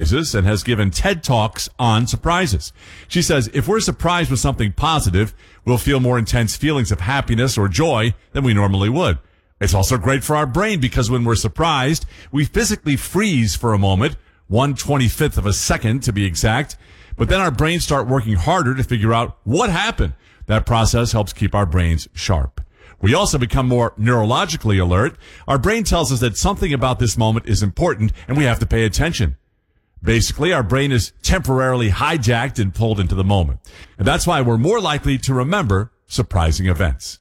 surprises and has given TED Talks on surprises. She says if we're surprised with something positive, we'll feel more intense feelings of happiness or joy than we normally would. It's also great for our brain because when we're surprised, we physically freeze for a moment, 1/25th of a second to be exact, but then our brains start working harder to figure out what happened. That process helps keep our brains sharp. We also become more neurologically alert. Our brain tells us that something about this moment is important and we have to pay attention. Basically, our brain is temporarily hijacked and pulled into the moment. And that's why we're more likely to remember surprising events.